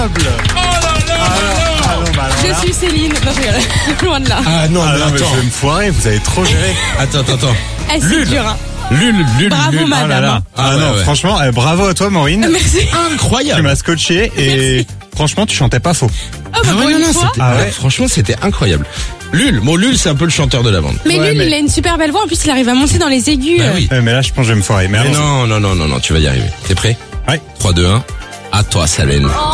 incroyable. Je suis Céline. Non, je rigole. Loin de là. Ah non, mais Non, mais attends. je vais me foirer, vous avez trop géré. Attends. Eh, c'est dur, hein. Lul. Bravo, madame. Oh là là. Ah, non, ouais. franchement, bravo à toi, Maureen. Merci. Tu Incroyable. m'as scotché et franchement, tu chantais pas faux. Oh, bah, pour une fois. c'était, Ah ouais. franchement, c'était incroyable. Lul, c'est un peu le chanteur de la bande. Mais Ouais, lui, mais- il a une super belle voix. En plus, il arrive à monter dans les aigus. Bah oui. Mais là, je pense que je vais me foirer. Mais Mais allons-y. non, tu vas y arriver. T'es prêt? Ouais. 3, 2, 1. À toi, Salène.